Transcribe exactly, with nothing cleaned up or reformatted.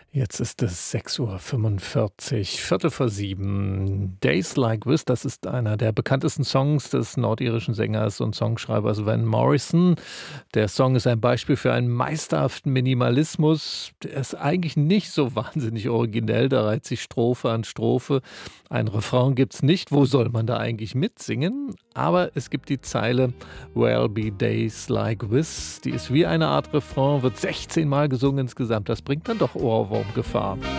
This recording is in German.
Jetzt ist es sechs Uhr fünfundvierzig, Viertel vor sieben. „Days Like This", das ist einer der bekanntesten Songs des nordirischen Sängers und Songschreibers Van Morrison. Der Song ist ein Beispiel für einen meisterhaften Minimalismus. Der ist eigentlich nicht so wahnsinnig originell, da reiht sich Strophe an Strophe. Ein Refrain gibt's nicht. Wo soll man da eigentlich mitsingen? Aber es gibt die Zeile „There'll be days like this", die ist wie eine Art Refrain, wird sechzehn Mal gesungen insgesamt. Das bringt dann doch Ohrwurmgefahr.